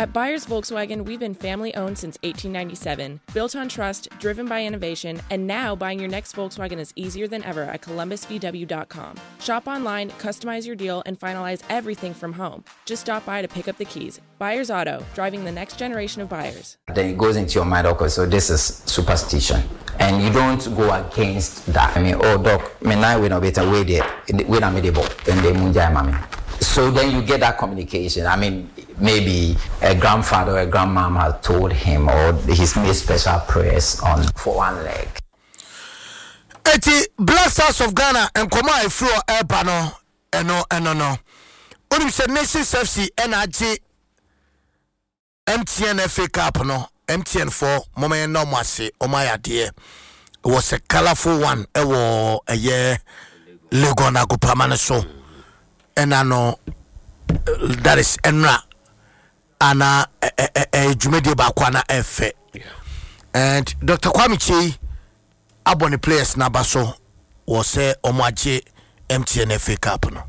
At Byers Volkswagen, we've been family-owned since 1897, built on trust, driven by innovation, and now buying your next Volkswagen is easier than ever at columbusvw.com. Shop online, customize your deal, and finalize everything from home. Just stop by to pick up the keys. Byers Auto, driving the next generation of buyers. Then it goes into your mind, okay, so this is superstition. And you don't go against that. I mean, oh, doc, me now we know better way there, we don't make it, and they munjai mami. So then you get that communication. I mean, maybe a grandfather or a grandmom has told him, or he's made special prayers for one leg. Eti Black Stars of Ghana and Koma Efro Elpano no. Unim said Nations FC NRG MTN FA Cup no MTN 4 moment no masi omaya dear. It was a colorful one. Ewo a year Legona go permanent so. And I know that is Enra Ana Jumedi Bakwana F. And Dr. Kwame Chi Aboni players Nabaso was say Omaje MTN FA Cup. No.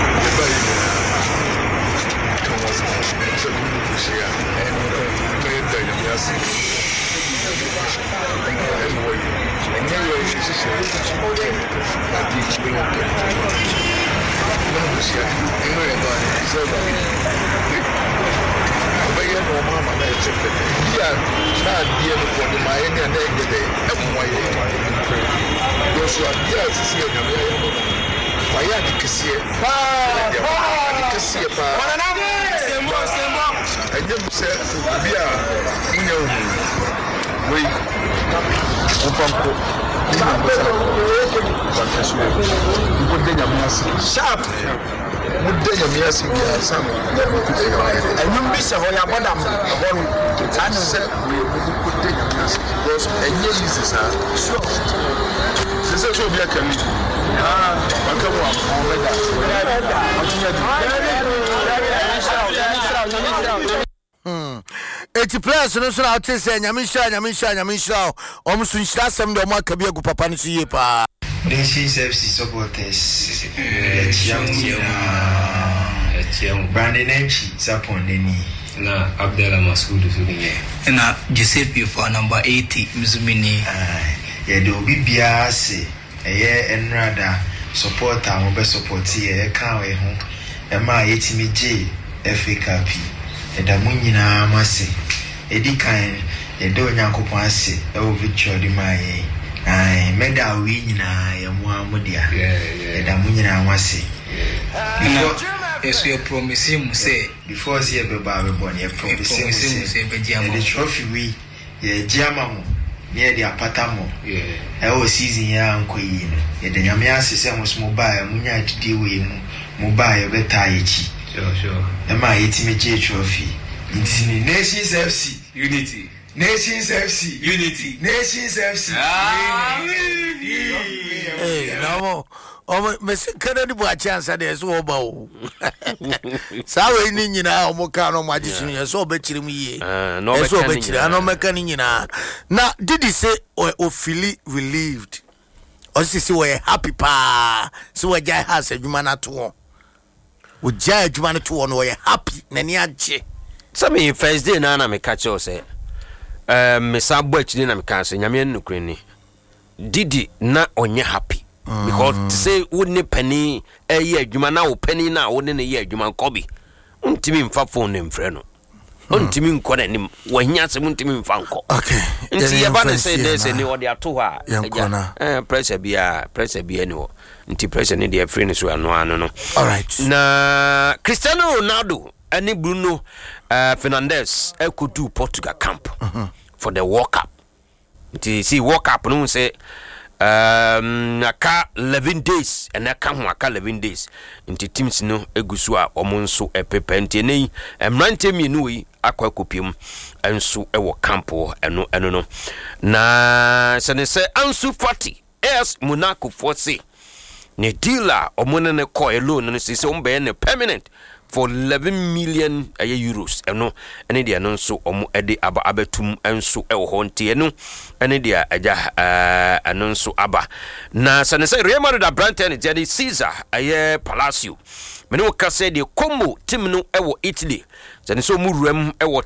Sharp. Mudenya miasi ya sama. Enyumbi se ho ya bodam abon. Anu se we mudenya miasi. Because enye yizi sa. Sure. Sese so bi akami. Akamu omega. Eti players no so na tell say nyamisha omusu nshira sem de omo akabi agu papa ni siye pa. Nations FC supporters Brandon Echi Zaponeni na Abdallah Masudu Sulinge na Giuseppe for number 80 Mzumini ye do bibia se eye enrada supporter mo be support ye ka we ho e ma yetimi je FA Cup e da munyina mase edi kan e do nyankopon ase e wo victory di maye medal we nyina ya muamudia da munyina amase before yes we promise him say before see beba born ye promise him say the trophy we ye giama mo ye the apatamo o season ya ankoyi no ye da nyame asese mo so mobile munya atidi we mu mobile beta yechi sure e ma yetime je trophy intini Nations FC unity Nations FC unity Nations FC Hey, no Mr. Kennedy bo a chance there so oba o. Sawe ni nyina omoka no magician ye so obekiri mu ye. No so obekiri ano meka ni nyina. Na did he say o feel relieved? Or say we happy pa. So we jai has adwuma na to. We jai adwuma na to no we happy na ni age. Some first day na me catch you say me sabo akiri na me kan say nyame nnukure ni. Didi na onye happy. Because say wouldn't penny a year adwuma na wo penny na wo ne ye adwuma nkobi. Untimi mfa phone mfrɛ no. Untimi nkɔ na nim wanya se untimi mfa nkɔ. Okay. Nti ye ba ne say there say ni wo de ato ha. Pressure bia ni wo. Nti pressure ni de free ni so ano no. All right. Na Cristiano Ronaldo and Bruno Fernandes could do Portugal camp for the World Cup. Nti see World Cup no say aka 11 days and aka ho aka 11 days nti teams no egusu a omonso epepe nti nei emrante mienu yi akwa kopiem enso ewo campo eno no na se Ansu Fati AS Monaco force ne dealer omone ne ko alone no se ombe ne permanent for 11 million euros eno ene dia no nso omo ede aba abatum enso ewo ho nti eno ene dia aja eno nso aba na sanese Real Madrid Branten Jedi Caesar aye Palacio mene wo kase de Como team no ewo Italy sanese omuruam ewo